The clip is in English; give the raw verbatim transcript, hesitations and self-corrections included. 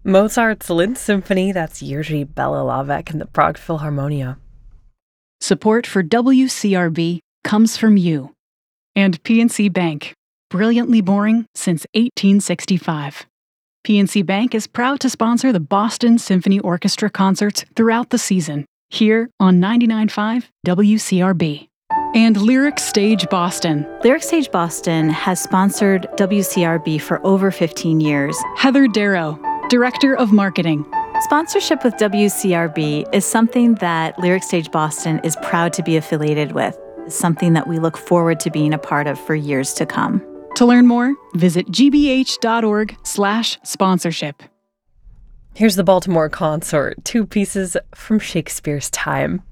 Mozart's Linz Symphony, that's Jiří Bela Lavek and the Prague Philharmonia. Support for W C R B comes from you. And P N C Bank, brilliantly boring since eighteen sixty-five. P N C Bank is proud to sponsor the Boston Symphony Orchestra concerts throughout the season, here on ninety-nine point five W C R B. And Lyric Stage Boston. Lyric Stage Boston has sponsored W C R B for over fifteen years. Heather Darrow, Director of Marketing. Sponsorship with W C R B is something that Lyric Stage Boston is proud to be affiliated with. It's something that we look forward to being a part of for years to come. To learn more, visit gbh.org slash sponsorship. Here's the Baltimore Consort, two pieces from Shakespeare's time.